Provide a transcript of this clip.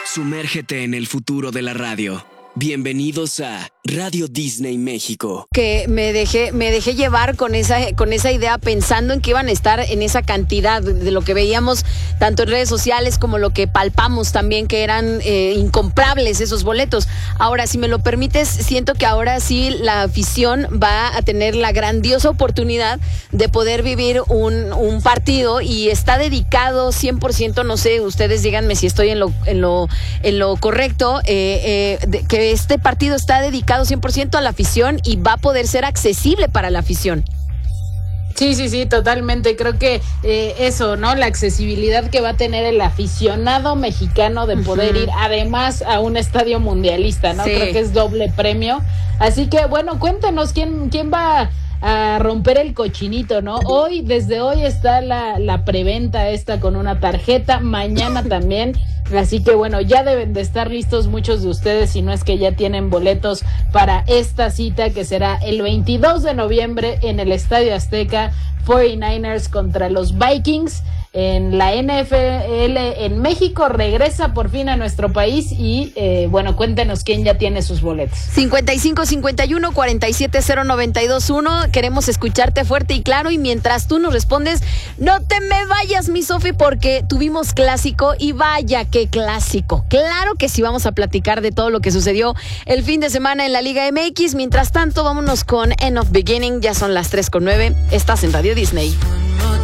Sumérgete en el futuro de la radio. Bienvenidos a Radio Disney México. Que me dejé llevar con esa idea, pensando en que iban a estar en esa cantidad de lo que veíamos tanto en redes sociales como lo que palpamos también, que eran incomprables esos boletos. Ahora, si me lo permites, siento que ahora sí la afición va a tener la grandiosa oportunidad de poder vivir un partido, y está dedicado 100%, no sé, ustedes díganme si estoy en lo correcto, que este partido está dedicado 100% a la afición y va a poder ser accesible para la afición. Sí, totalmente. Creo que eso, ¿no? La accesibilidad que va a tener el aficionado mexicano de poder ir además a un estadio mundialista, ¿no? Sí. Creo que es doble premio. Así que, bueno, cuéntanos quién va a romper el cochinito, ¿no? Desde hoy está la preventa esta con una tarjeta, mañana también. Así que bueno, ya deben de estar listos muchos de ustedes, si no es que ya tienen boletos para esta cita que será el 22 de noviembre en el Estadio Azteca, 49ers contra los Vikings. En la NFL en México regresa por fin a nuestro país y bueno, cuéntenos quién ya tiene sus boletos. 55-51-47-0921. Queremos escucharte fuerte y claro, y mientras tú nos respondes, no te me vayas, mi Sofi, porque tuvimos clásico, y vaya qué clásico. Claro que sí, vamos a platicar de todo lo que sucedió el fin de semana en la Liga MX. Mientras tanto, vámonos con End of Beginning. Ya son las 3:09. Estás en Radio Disney.